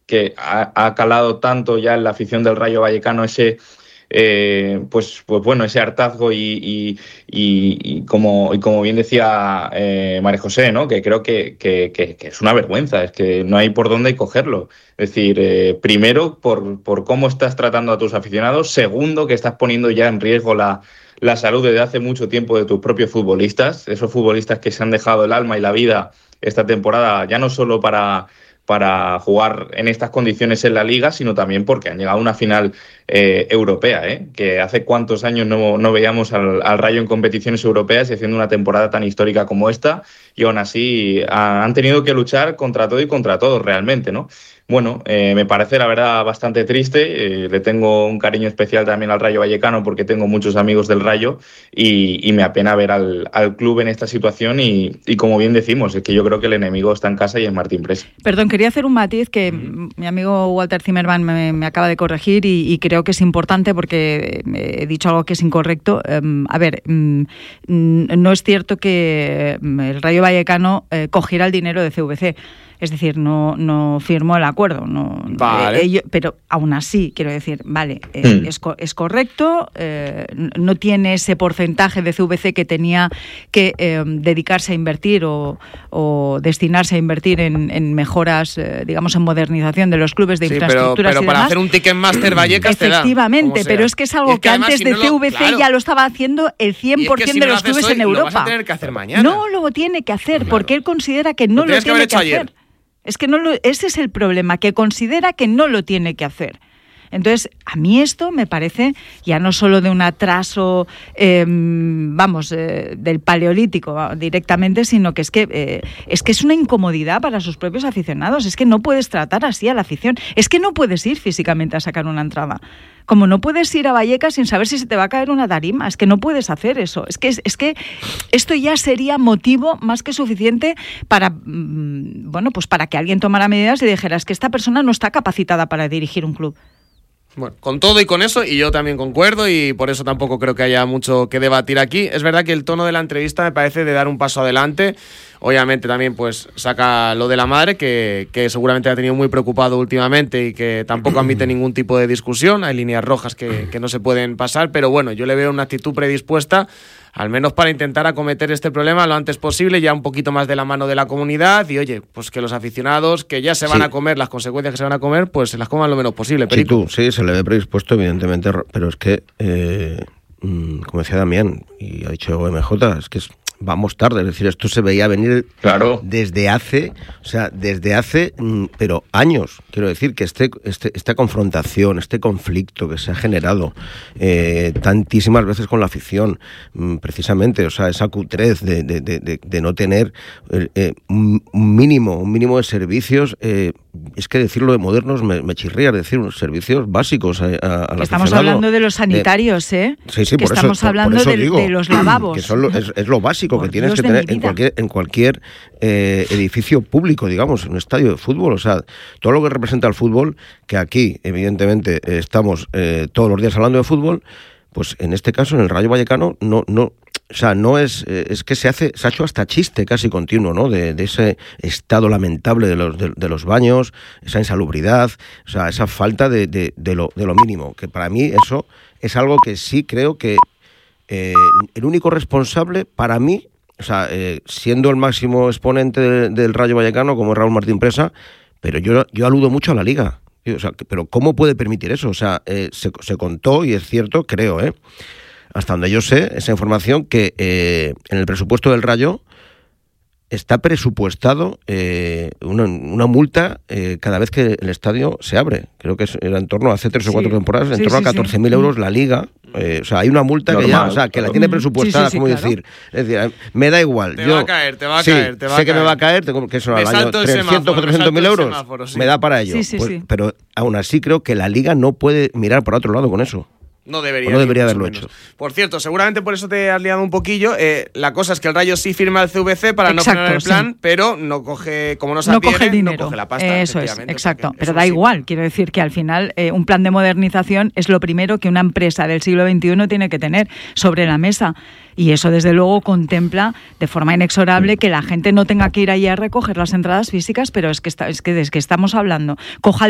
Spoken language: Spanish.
que ha calado tanto ya en la afición del Rayo Vallecano ese pues bueno, ese hartazgo y como bien decía María José, ¿no? Que creo que es una vergüenza, es que no hay por dónde cogerlo. Es decir, primero por cómo estás tratando a tus aficionados, segundo que estás poniendo ya en riesgo la salud desde hace mucho tiempo de tus propios futbolistas, esos futbolistas que se han dejado el alma y la vida esta temporada, ya no solo para jugar en estas condiciones en la Liga, sino también porque han llegado a una final europea, que hace cuántos años no veíamos al Rayo en competiciones europeas y haciendo una temporada tan histórica como esta, y aún así han tenido que luchar contra todo y contra todos realmente, ¿no? Bueno, me parece la verdad bastante triste, le tengo un cariño especial también al Rayo Vallecano porque tengo muchos amigos del Rayo y me apena ver al club en esta situación y como bien decimos, es que yo creo que el enemigo está en casa y es Martín Presa. Perdón, quería hacer un matiz que mi amigo Walter Zimmermann me acaba de corregir y creo que es importante porque he dicho algo que es incorrecto. No es cierto que el Rayo Vallecano cogiera el dinero de CVC. Es decir, no firmó el acuerdo. Vale. Pero aún así, quiero decir, vale, es correcto, no tiene ese porcentaje de CVC que tenía que dedicarse a invertir o destinarse a invertir en mejoras, digamos, en modernización de los clubes de infraestructuras pero y para demás. hacer un Ticketmaster Vallecas te da. Efectivamente, pero es que es algo que además, antes de CVC ya lo estaba haciendo el 100% de los clubes en Europa. Lo vas a tener que hacer mañana. No lo tiene que hacer, porque él considera que no lo tiene que hacer. Ayer. Es que ese es el problema, que considera que no lo tiene que hacer. Entonces, a mí esto me parece ya no solo de un atraso, del paleolítico directamente, sino que es una incomodidad para sus propios aficionados. Es que no puedes tratar así a la afición. Es que no puedes ir físicamente a sacar una entrada. Como no puedes ir a Vallecas sin saber si se te va a caer una tarima. Es que no puedes hacer eso. Es que esto ya sería motivo más que suficiente para que alguien tomara medidas y dijera, es que esta persona no está capacitada para dirigir un club. Bueno, con todo y con eso, y yo también concuerdo, y por eso tampoco creo que haya mucho que debatir aquí. Es verdad que el tono de la entrevista me parece de dar un paso adelante. Obviamente también pues saca lo de la madre, que seguramente ha tenido muy preocupado últimamente y que tampoco admite ningún tipo de discusión. Hay líneas rojas que no se pueden pasar, pero bueno, yo le veo una actitud predispuesta, al menos para intentar acometer este problema lo antes posible, ya un poquito más de la mano de la comunidad, y oye, pues que los aficionados que ya se van a comer las consecuencias que se van a comer, pues se las coman lo menos posible. Perico. Sí, se le ve predispuesto evidentemente, pero es que, como decía Damián, y ha dicho MJ, es que vamos tarde, es decir, esto se veía venir desde hace, pero años. Quiero decir que esta confrontación, este conflicto que se ha generado tantísimas veces con la afición, precisamente, o sea, esa cutrez de no tener un mínimo de servicios, es que decirlo de modernos me chirría, decir, unos servicios básicos al aficionado. Estamos hablando de los sanitarios, Sí, que por estamos eso, hablando por eso de los lavabos. Que es lo básico que tienes que tener en cualquier edificio público, digamos, un estadio de fútbol. O sea, todo lo que representa el fútbol, que aquí, evidentemente, estamos todos los días hablando de fútbol, pues en este caso, en el Rayo Vallecano, no es que se ha hecho hasta chiste casi continuo, ¿no? De ese estado lamentable de los baños, esa insalubridad, o sea, esa falta de lo mínimo, que para mí eso es algo que sí creo que el único responsable para mí, o sea, siendo el máximo exponente del Rayo Vallecano como es Raúl Martín Presa, pero yo aludo mucho a la Liga. O sea, pero ¿cómo puede permitir eso? O sea, se contó, y es cierto, creo, hasta donde yo sé, esa información, que en el presupuesto del Rayo está presupuestado una multa cada vez que el estadio se abre. Creo que era en torno a hace 3 o 4 temporadas, en torno a 14.000 euros la Liga. O sea, hay una multa que la tiene presupuestada, como claro. decir, me da igual. Te va a caer. Sé que me va a caer, que eso al año 300 o 300.000 euros, me da para ello. Pero aún así creo que la Liga no puede mirar por otro lado con eso. No debería haberlo hecho. Por cierto, seguramente por eso te has liado un poquillo. La cosa es que el Rayo sí firma el CVC para no frenar el plan, pero no coge, como no se adhiere, coge el dinero, no coge la pasta. Eso es, exacto. Pero da igual, quiero decir que al final un plan de modernización es lo primero que una empresa del siglo XXI tiene que tener sobre la mesa. Y eso, desde luego, contempla de forma inexorable que la gente no tenga que ir allí a recoger las entradas físicas, pero es que estamos hablando. Coja